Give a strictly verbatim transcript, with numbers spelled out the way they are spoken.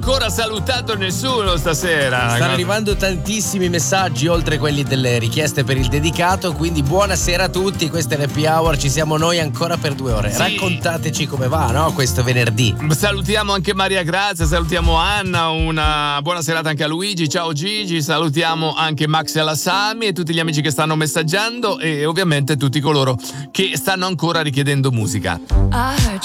ancora salutato nessuno stasera. Stanno arrivando tantissimi messaggi oltre quelli delle richieste per il dedicato, quindi buonasera a tutti, questa è l'Happy Hour, ci siamo noi ancora per due ore. Sì. Raccontateci come va, no? Questo venerdì. Salutiamo anche Maria Grazia, salutiamo Anna, una buona serata anche a Luigi, ciao Gigi, salutiamo anche Max e Alassami e tutti gli amici che stanno messaggiando e ovviamente tutti coloro che stanno ancora richiedendo musica.